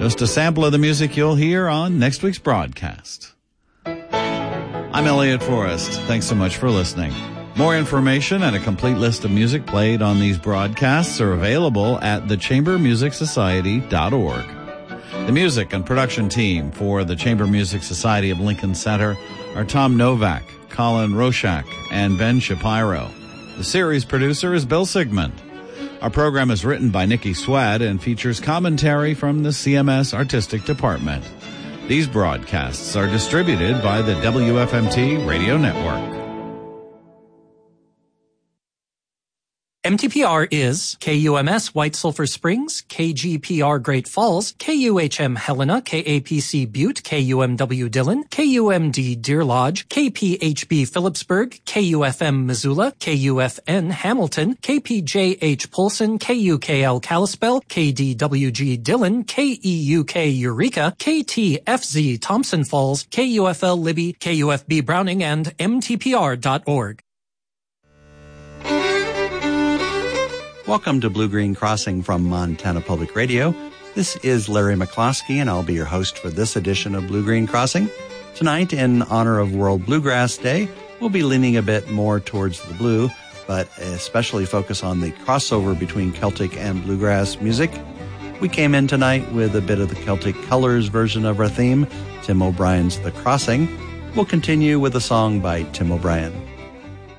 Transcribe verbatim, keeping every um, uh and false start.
Just a sample of the music you'll hear on next week's broadcast. I'm Elliot Forrest. Thanks so much for listening. More information and a complete list of music played on these broadcasts are available at the chamber music society dot org. The music and production team for the Chamber Music Society of Lincoln Center are Tom Novak, Colin Roshak, and Ben Shapiro. The series producer is Bill Sigmund. Our program is written by Nikki Swad and features commentary from the C M S Artistic Department. These broadcasts are distributed by the W F M T Radio Network. M T P R is K U M S White Sulphur Springs, K G P R Great Falls, K U H M Helena, K A P C Butte, K U M W Dillon, K U M D Deer Lodge, K P H B Phillipsburg, K U F M Missoula, K U F N Hamilton, K P J H Polson, K U K L Kalispell, K D W G Dillon, K E U K Eureka, K T F Z Thompson Falls, K U F L Libby, K U F B Browning, and M T P R dot org. Welcome to Blue Green Crossing from Montana Public Radio. This is Larry McCloskey, and I'll be your host for this edition of Blue Green Crossing. Tonight, in honor of World Bluegrass Day, we'll be leaning a bit more towards the blue, but especially focus on the crossover between Celtic and bluegrass music. We came in tonight with a bit of the Celtic Colors version of our theme, Tim O'Brien's The Crossing. We'll continue with a song by Tim O'Brien.